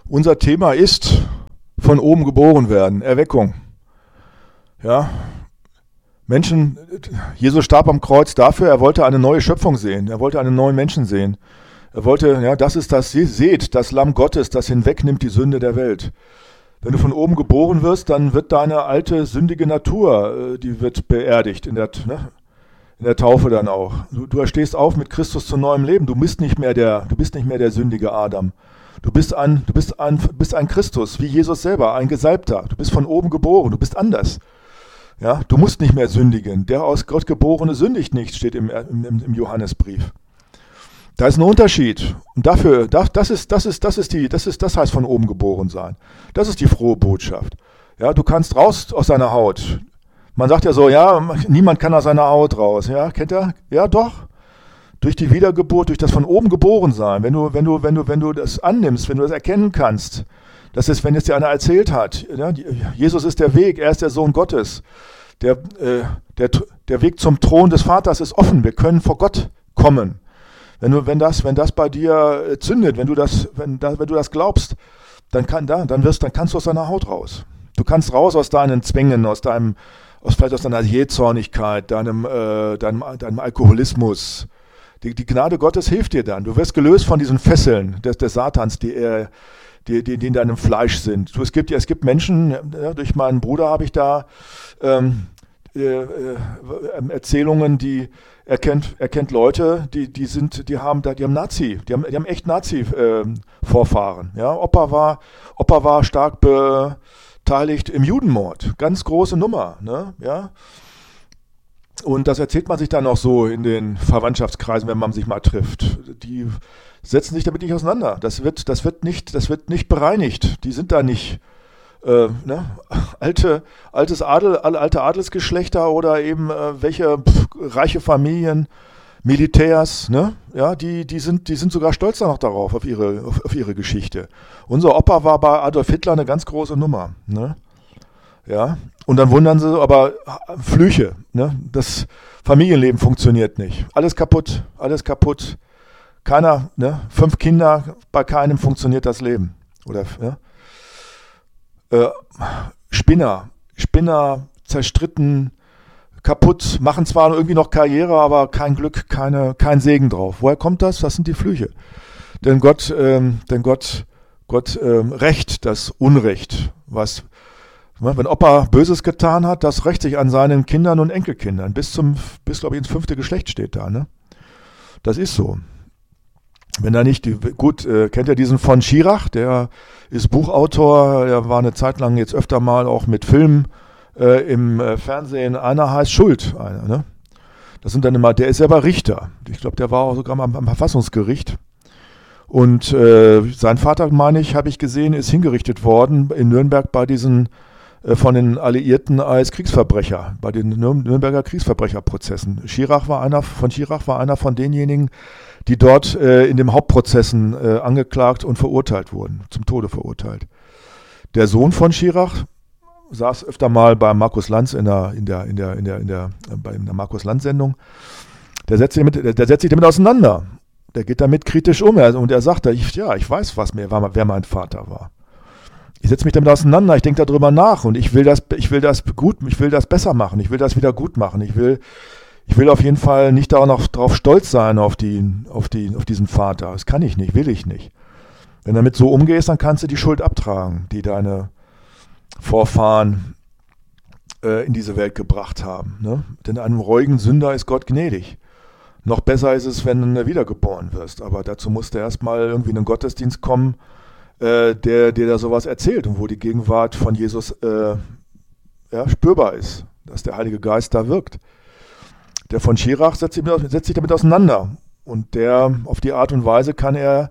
Unser Thema ist von oben geboren werden, Erweckung. Ja, Menschen, Jesus starb am Kreuz dafür, er wollte eine neue Schöpfung sehen, er wollte einen neuen Menschen sehen. Er wollte, ja, das ist das, seht, das Lamm Gottes, das hinwegnimmt die Sünde der Welt. Wenn du von oben geboren wirst, dann wird deine alte sündige Natur, die wird beerdigt in der Taufe dann auch. Du stehst auf mit Christus zu neuem Leben. Du bist nicht mehr der sündige Adam. Du bist ein Christus, wie Jesus selber, ein Gesalbter. Du bist von oben geboren, du bist anders. Ja, du musst nicht mehr sündigen. Der aus Gott geborene sündigt nicht, steht im Johannesbrief. Da ist ein Unterschied. Und das heißt von oben geboren sein. Das ist die frohe Botschaft. Ja, du kannst raus aus deiner Haut. Man sagt ja so, ja, niemand kann aus seiner Haut raus. Ja, kennt ihr? Ja, doch. Durch die Wiedergeburt, durch das von oben geboren sein. Wenn du das annimmst, wenn du das erkennen kannst, das ist, wenn es dir einer erzählt hat, ja, Jesus ist der Weg, er ist der Sohn Gottes. Der Weg zum Thron des Vaters ist offen. Wir können vor Gott kommen. Wenn das bei dir zündet, wenn du das glaubst, dann kannst du aus deiner Haut raus. Du kannst raus aus deinen Zwängen, vielleicht aus deiner Jähzornigkeit, deinem Alkoholismus. Die Gnade Gottes hilft dir dann. Du wirst gelöst von diesen Fesseln des Satans, die in deinem Fleisch sind. Es gibt Menschen, ja, durch meinen Bruder habe ich da Erzählungen, er kennt Leute, die haben echt Nazi-Vorfahren. Ja, Opa war stark beteiligt im Judenmord. Ganz große Nummer. Ne? Ja. Und das erzählt man sich dann auch so in den Verwandtschaftskreisen, wenn man sich mal trifft. Die setzen sich damit nicht auseinander. Das wird nicht bereinigt. Die sind da nicht alte Adelsgeschlechter oder eben welche reiche Familien, Militärs, ne? Ja, die sind sogar stolz noch darauf, auf ihre Geschichte. Unser Opa war bei Adolf Hitler eine ganz große Nummer, ne? Ja, und dann wundern sie, aber Flüche, ne? Das Familienleben funktioniert nicht. Alles kaputt. Keiner, ne? 5 Kinder, bei keinem funktioniert das Leben. Oder, ja? Spinner, zerstritten, kaputt, machen zwar irgendwie noch Karriere, aber kein Glück, kein Segen drauf. Woher kommt das? Das sind die Flüche. Denn Gott rächt das Unrecht, wenn Opa Böses getan hat, das rächt sich an seinen Kindern und Enkelkindern. Bis glaube ich, ins 5. Geschlecht steht da, ne? Das ist so. Wenn er nicht, kennt ihr diesen von Schirach, der ist Buchautor, der war eine Zeit lang jetzt öfter mal auch mit Filmen im Fernsehen, einer heißt Schuld, ne? Das sind dann immer, der ist selber Richter. Ich glaube, der war auch sogar mal am Verfassungsgericht. Und sein Vater, meine ich, habe ich gesehen, ist hingerichtet worden in Nürnberg bei diesen von den Alliierten als Kriegsverbrecher, bei den Nürnberger Kriegsverbrecherprozessen. Schirach war einer von denjenigen, die dort in den Hauptprozessen angeklagt und verurteilt wurden, zum Tode verurteilt. Der Sohn von Schirach saß öfter mal bei Markus Lanz bei der Markus Lanz Sendung. Der setzt sich damit auseinander. Der geht damit kritisch um und er sagt, ich weiß, wer mein Vater war. Ich setze mich damit auseinander, ich denke darüber nach und ich will das besser machen, ich will das wieder gut machen, ich will auf jeden Fall nicht darauf stolz sein auf diesen Vater. Das kann ich nicht, will ich nicht. Wenn du damit so umgehst, dann kannst du die Schuld abtragen, die deine Vorfahren in diese Welt gebracht haben. Ne? Denn einem reuigen Sünder ist Gott gnädig. Noch besser ist es, wenn du wiedergeboren wirst. Aber dazu musst du erstmal irgendwie in einen Gottesdienst kommen, der dir da sowas erzählt und wo die Gegenwart von Jesus spürbar ist, dass der Heilige Geist da wirkt. Der von Schirach setzt sich damit auseinander und der auf die Art und Weise kann er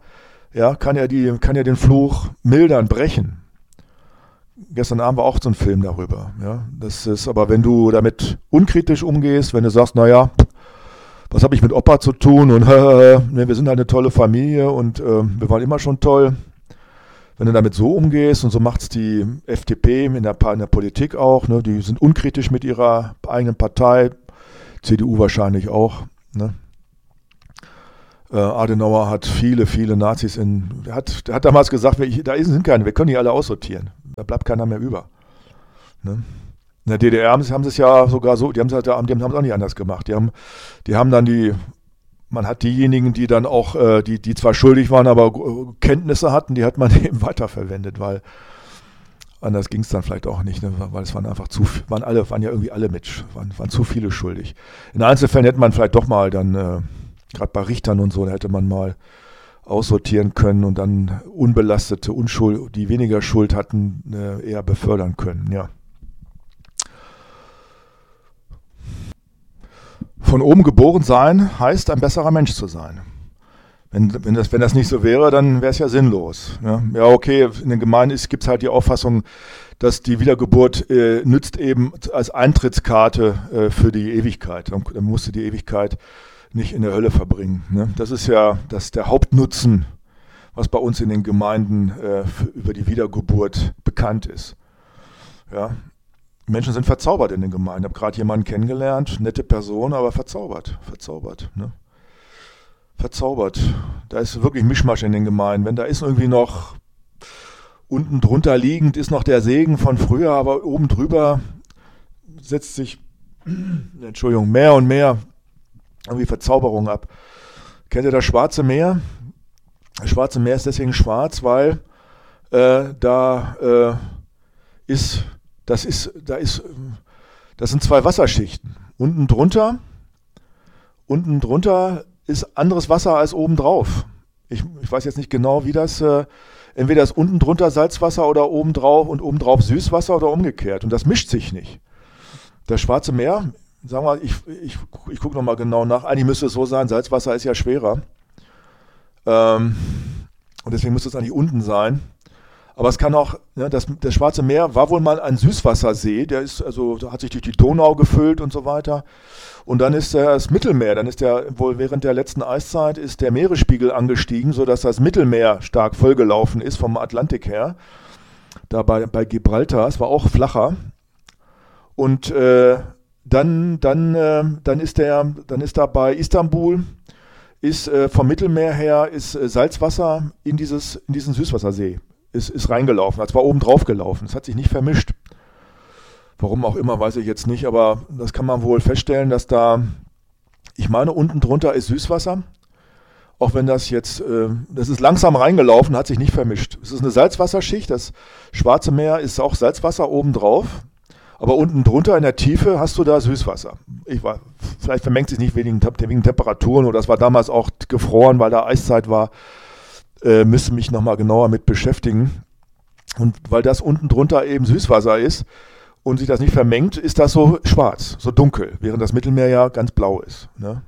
den Fluch mildern, brechen. Gestern Abend war auch so ein Film darüber. Ja. Das ist aber, wenn du damit unkritisch umgehst, wenn du sagst, naja, was habe ich mit Opa zu tun und wir sind halt eine tolle Familie und wir waren immer schon toll. Wenn du damit so umgehst, und so macht es die FDP in der Politik auch, ne, die sind unkritisch mit ihrer eigenen Partei, CDU wahrscheinlich auch, ne, Adenauer hat viele Nazis der hat damals gesagt, sind keine, wir können die alle aussortieren. Da bleibt keiner mehr über. Ne? In der DDR haben sie es ja sogar so, die haben es auch nicht anders gemacht. Die haben dann man hat diejenigen, die dann auch, die zwar schuldig waren, aber Kenntnisse hatten, die hat man eben weiterverwendet, weil anders ging es dann vielleicht auch nicht, ne? Weil es waren einfach waren ja irgendwie alle waren zu viele schuldig. In Einzelfällen hätte man vielleicht doch mal dann, gerade bei Richtern und so, da hätte man mal aussortieren können und dann Unbelastete, die weniger Schuld hatten, eher befördern können, ja. Von oben geboren sein heißt, ein besserer Mensch zu sein. Wenn das nicht so wäre, dann wäre es ja sinnlos. Ja, okay, in den Gemeinden gibt es halt die Auffassung, dass die Wiedergeburt nützt eben als Eintrittskarte für die Ewigkeit. Dann musst du die Ewigkeit nicht in der Hölle verbringen. Ne? Das ist ja der Hauptnutzen, was bei uns in den Gemeinden über die Wiedergeburt bekannt ist. Ja? Menschen sind verzaubert in den Gemeinden. Ich habe gerade jemanden kennengelernt, nette Person, aber verzaubert. Ne? Verzaubert. Da ist wirklich Mischmasch in den Gemeinden. Wenn da ist irgendwie noch unten drunter liegend, ist noch der Segen von früher, aber oben drüber setzt sich, mehr und mehr irgendwie Verzauberung ab. Kennt ihr das Schwarze Meer? Das Schwarze Meer ist deswegen schwarz, weil das sind zwei Wasserschichten. Unten drunter ist anderes Wasser als oben drauf. Ich weiß jetzt nicht genau, wie das, entweder ist unten drunter Salzwasser oder obendrauf und obendrauf Süßwasser oder umgekehrt. Und das mischt sich nicht. Das Schwarze Meer, sagen wir mal, ich gucke nochmal genau nach. Eigentlich müsste es so sein, Salzwasser ist ja schwerer. Und deswegen müsste es eigentlich unten sein. Aber es kann auch, ne, das Schwarze Meer war wohl mal ein Süßwassersee, da hat sich durch die Donau gefüllt und so weiter. Und dann ist das Mittelmeer, wohl während der letzten Eiszeit ist der Meeresspiegel angestiegen, sodass das Mittelmeer stark vollgelaufen ist vom Atlantik her. Da bei Gibraltar, es war auch flacher. Und dann ist da bei Istanbul, vom Mittelmeer her ist Salzwasser in diesen Süßwassersee. Ist reingelaufen, hat zwar oben drauf gelaufen, es hat sich nicht vermischt. Warum auch immer, weiß ich jetzt nicht, aber das kann man wohl feststellen, dass ich meine, unten drunter ist Süßwasser, auch wenn das ist langsam reingelaufen, hat sich nicht vermischt. Es ist eine Salzwasserschicht, das Schwarze Meer ist auch Salzwasser oben drauf, aber unten drunter in der Tiefe hast du da Süßwasser. Vielleicht vermengt sich nicht wegen Temperaturen oder das war damals auch gefroren, weil da Eiszeit war. Müsste mich nochmal genauer mit beschäftigen. Und weil das unten drunter eben Süßwasser ist und sich das nicht vermengt, ist das so schwarz, so dunkel, während das Mittelmeer ja ganz blau ist. Ne?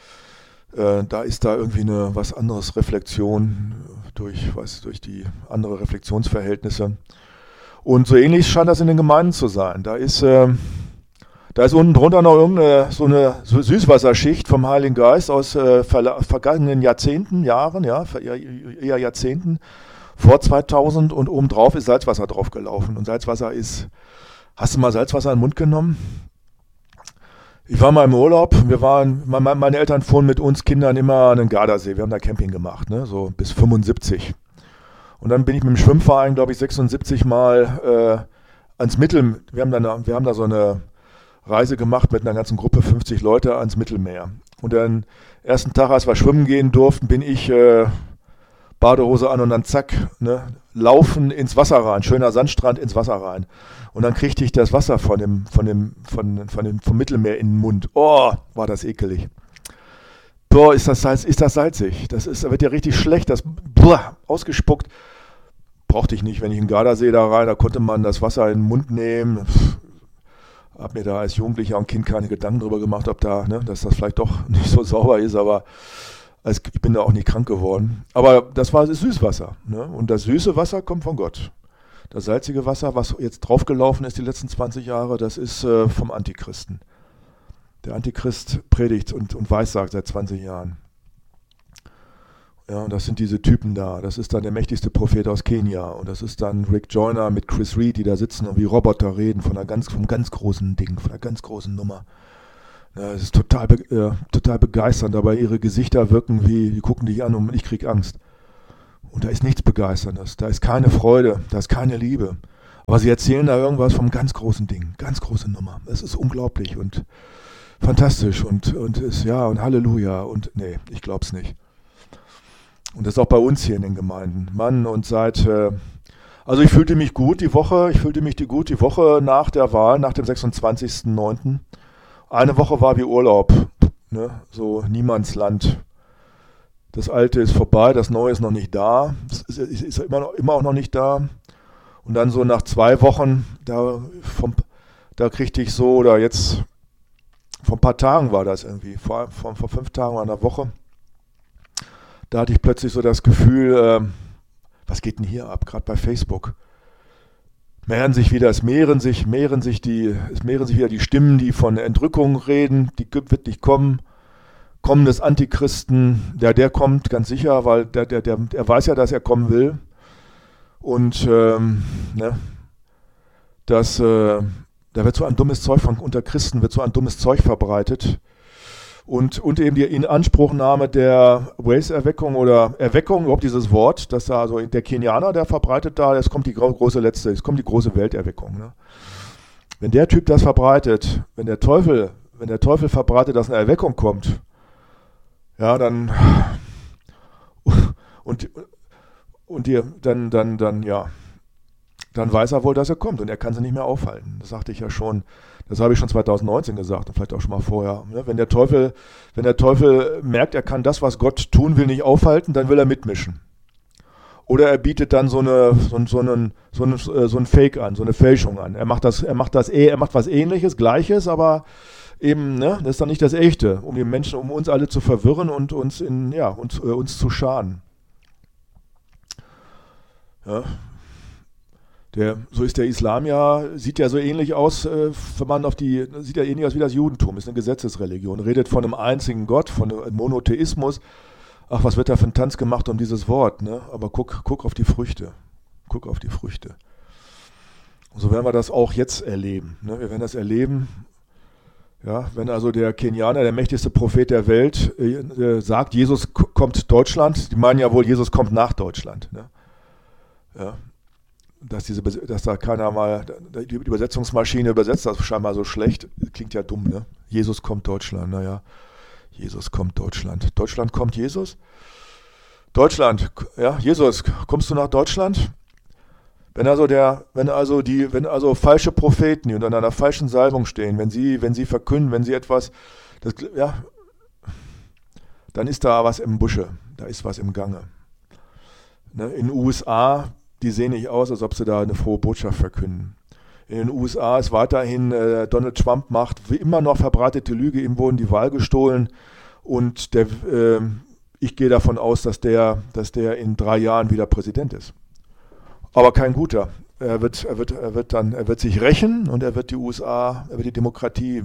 Da ist da irgendwie eine was anderes Reflexion durch die andere Reflexionsverhältnisse. Und so ähnlich scheint das in den Gemeinden zu sein. Da ist unten drunter noch irgendeine so eine Süßwasserschicht vom Heiligen Geist aus vergangenen Jahrzehnten, eher Jahrzehnten, vor 2000 und obendrauf ist Salzwasser draufgelaufen. Und Salzwasser hast du mal Salzwasser in den Mund genommen? Ich war mal im Urlaub, meine Eltern fuhren mit uns Kindern immer an den Gardasee, wir haben da Camping gemacht, ne, so bis 75. Und dann bin ich mit dem Schwimmverein, glaube ich, 76 Mal ans Mittelmeer, wir haben da so eine Reise gemacht mit einer ganzen Gruppe, 50 Leute ans Mittelmeer. Und dann ersten Tag, als wir schwimmen gehen durften, bin ich Badehose an und dann zack, ne, laufen ins Wasser rein, schöner Sandstrand ins Wasser rein. Und dann kriegte ich das Wasser vom Mittelmeer in den Mund. Oh, war das ekelig. Boah, ist das salzig. Da wird ja richtig schlecht, ausgespuckt. Brauchte ich nicht, wenn ich in den Gardasee da rein, da konnte man das Wasser in den Mund nehmen. Hab mir da als Jugendlicher und Kind keine Gedanken drüber gemacht, dass das vielleicht doch nicht so sauber ist, aber ich bin da auch nicht krank geworden. Aber das ist Süßwasser. Ne? Und das süße Wasser kommt von Gott. Das salzige Wasser, was jetzt draufgelaufen ist die letzten 20 Jahre, das ist vom Antichristen. Der Antichrist predigt und weissagt seit 20 Jahren. Ja, und das sind diese Typen da. Das ist dann der mächtigste Prophet aus Kenia. Und das ist dann Rick Joyner mit Chris Reed, die da sitzen und wie Roboter reden vom ganz großen Ding, von einer ganz großen Nummer. Ja, es ist total begeisternd, aber ihre Gesichter wirken wie, die gucken dich an und ich krieg Angst. Und da ist nichts Begeisterndes, da ist keine Freude, da ist keine Liebe. Aber sie erzählen da irgendwas vom ganz großen Ding, ganz große Nummer. Es ist unglaublich und fantastisch und ist, ja, und Halleluja und nee, ich glaub's nicht. Und das ist auch bei uns hier in den Gemeinden. Mann, und also ich fühlte mich gut die Woche, die Woche nach der Wahl, nach dem 26.09. Eine Woche war wie Urlaub, ne? So Niemandsland. Das Alte ist vorbei, das Neue ist noch nicht da, es ist immer auch noch nicht da. Und dann so nach 2 Wochen, da kriegte ich so, oder jetzt, vor ein paar Tagen war das irgendwie, vor 5 Tagen oder einer Woche, da hatte ich plötzlich so das Gefühl, was geht denn hier ab, gerade bei Facebook? Es mehren sich wieder die Stimmen, die von Entrückung reden, die wird nicht kommen. Kommen des Antichristen, der kommt ganz sicher, weil der weiß ja, dass er kommen will. Und ne, da wird so ein dummes Zeug unter Christen wird so ein dummes Zeug verbreitet. Und eben die Inanspruchnahme der Waze-Erweckung oder Erweckung, überhaupt dieses Wort, dass da also der Kenianer, der verbreitet da, jetzt kommt die große Welterweckung. Ne? Wenn der Typ das verbreitet, wenn der Teufel verbreitet, dass eine Erweckung kommt, ja, dann dann weiß er wohl, dass er kommt und er kann sie nicht mehr aufhalten. Das sagte ich ja schon. Das habe ich schon 2019 gesagt und vielleicht auch schon mal vorher. Wenn der Teufel merkt, er kann das, was Gott tun will, nicht aufhalten, dann will er mitmischen. Oder er bietet dann so ein Fake an, so eine Fälschung an. Er macht was Ähnliches, Gleiches, aber eben, ne, das ist dann nicht das Echte, um die Menschen, um uns alle zu verwirren und uns zu schaden. Ja. So ist der Islam ja, sieht ja so ähnlich aus, sieht ja ähnlich aus wie das Judentum, ist eine Gesetzesreligion, redet von einem einzigen Gott, von einem Monotheismus. Ach, was wird da für ein Tanz gemacht um dieses Wort, ne? Aber guck auf die Früchte. Guck auf die Früchte. Und so werden wir das auch jetzt erleben. Ne? Wir werden das erleben, ja, wenn also der Kenianer, der mächtigste Prophet der Welt, sagt, Jesus kommt Deutschland, die meinen ja wohl, Jesus kommt nach Deutschland. Ne? Ja. Dass da keiner mal, die Übersetzungsmaschine übersetzt das scheinbar so schlecht, klingt ja dumm, ne? Jesus kommt Deutschland, naja, Jesus kommt Deutschland. Deutschland kommt Jesus? Deutschland, ja, Jesus, kommst du nach Deutschland? Wenn also falsche Propheten, die unter einer falschen Salbung stehen, wenn sie verkünden, wenn sie etwas, dann ist da was im Busche, da ist was im Gange. Ne? In den USA, die sehen nicht aus, als ob sie da eine frohe Botschaft verkünden. In den USA ist weiterhin, Donald Trump macht wie immer noch verbreitete Lüge, ihm wurden die Wahl gestohlen und ich gehe davon aus, dass der in 3 Jahren wieder Präsident ist. Aber kein guter. Er wird sich rächen und er wird die Demokratie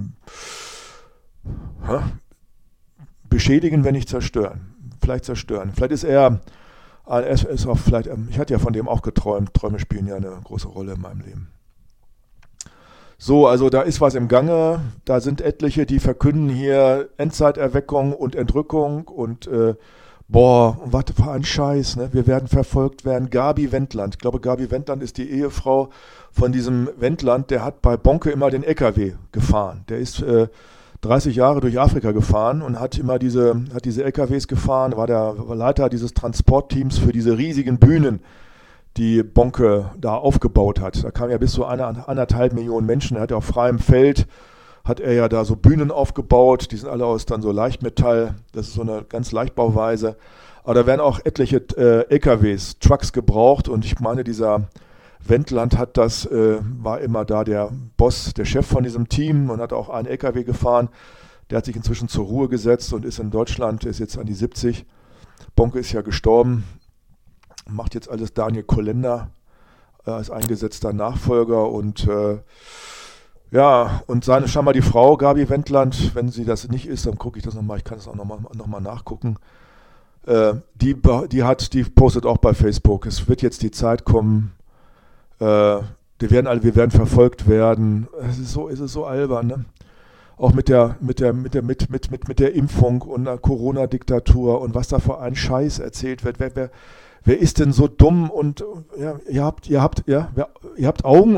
beschädigen, wenn nicht zerstören. Vielleicht zerstören. Vielleicht ist er ist auch ich hatte ja von dem auch geträumt. Träume spielen ja eine große Rolle in meinem Leben. So, also da ist was im Gange. Da sind etliche, die verkünden hier Endzeiterweckung und Entrückung und was für ein Scheiß, ne? Wir werden verfolgt werden. Gabi Wendland. Ich glaube, Gabi Wendland ist die Ehefrau von diesem Wendland, der hat bei Bonke immer den LKW gefahren. Der ist 30 Jahre durch Afrika gefahren und hat diese LKWs gefahren, war der Leiter dieses Transportteams für diese riesigen Bühnen, die Bonke da aufgebaut hat. Da kamen ja bis zu 1,5 Millionen Menschen. Er hat ja auf freiem Feld, hat er ja da so Bühnen aufgebaut. Die sind alle aus dann so Leichtmetall. Das ist so eine ganz Leichtbauweise. Aber da werden auch etliche LKWs, Trucks gebraucht. Und ich meine, dieser Wendland war immer da der Boss, der Chef von diesem Team und hat auch einen LKW gefahren. Der hat sich inzwischen zur Ruhe gesetzt und ist in Deutschland, ist jetzt an die 70. Bonke ist ja gestorben, macht jetzt alles Daniel Kolender als eingesetzter Nachfolger und und scheinbar die Frau Gabi Wendland, wenn sie das nicht ist, dann gucke ich das nochmal, ich kann das auch nochmal nachgucken. Die postet auch bei Facebook, es wird jetzt die Zeit kommen, wir werden verfolgt werden. Es ist so albern, ne? auch mit der Impfung und der Corona-Diktatur und was da für ein Scheiß erzählt wird. Wer ist denn so dumm und ja, ihr habt Augen